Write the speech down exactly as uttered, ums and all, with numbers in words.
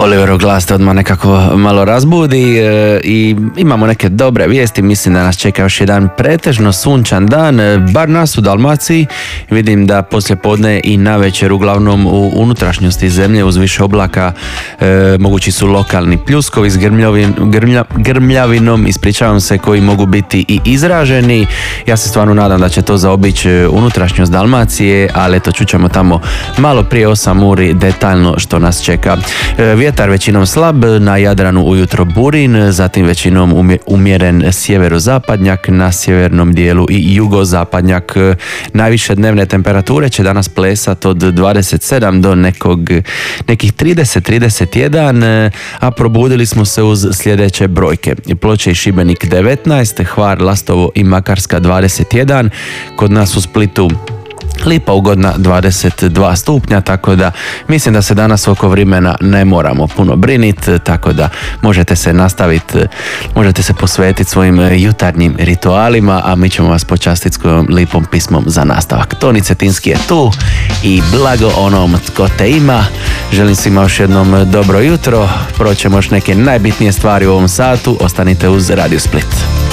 Oliverov glas te odmah nekako malo razbudi e, i imamo neke dobre vijesti. Mislim da nas čeka još jedan pretežno sunčan dan, bar nas u Dalmaciji. Vidim da poslije podne i navečer uglavnom u unutrašnjosti zemlje uz više oblaka e, mogući su lokalni pljuskovi s grmljavin, grmlja, grmljavinom, ispričavam se, koji mogu biti i izraženi. Ja se stvarno nadam da će to zaobići unutrašnjost Dalmacije, ali eto, čućemo tamo malo prije osam uri detaljno što nas čeka. E, vjetar većinom slab, na Jadranu ujutro burin, zatim većinom umjeren sjeverozapadnjak, na sjevernom dijelu i jugozapadnjak. Najviše dnevne temperature će danas plesati od dvadeset sedam do nekog, nekih trideset do trideset jedan, a probudili smo se uz sljedeće brojke. Ploče i Šibenik devetnaest, Hvar, Lastovo i Makarska dvadeset jedan, kod nas u Splitu Lipa ugodna dvadeset dva stupnja, tako da mislim da se danas oko vremena ne moramo puno briniti, tako da možete se nastaviti, možete se posvetiti svojim jutarnjim ritualima, a mi ćemo vas počastiti s kojom lipom pismom za nastavak. Toni Cetinski je tu i blago onom tko te ima. Želim svima još jednom dobro jutro, proćemo još neke najbitnije stvari u ovom satu, ostanite uz Radio Split.